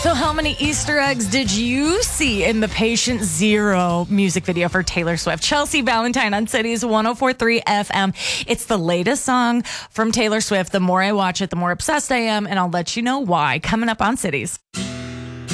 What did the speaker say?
So how many Easter eggs did you see in the Patient Zero music video for Taylor Swift? Chelsea Valentine on Cities 104.3 FM. It's the latest song from Taylor Swift. The more I watch it, the more obsessed I am, and I'll let you know why coming up on Cities.